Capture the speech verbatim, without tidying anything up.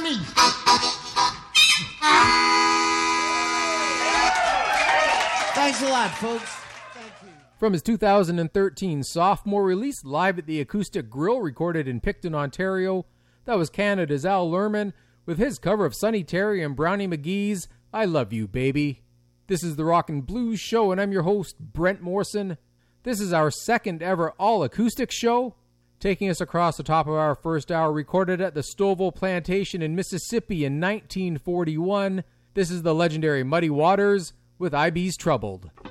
me. Thanks a lot, folks. Thank you. From his two thousand thirteen sophomore release, live at the Acoustic Grill, recorded in Picton, Ontario, that was Canada's Al Lerman with his cover of Sonny Terry and Brownie McGee's I Love You, Baby. This is the Rock and Blues Show, and I'm your host, Brent Morrison. This is our second ever all-acoustic show, taking us across the top of our first hour, recorded at the Stovall Plantation in Mississippi in nineteen forty-one. This is the legendary Muddy Waters with I B's Troubled.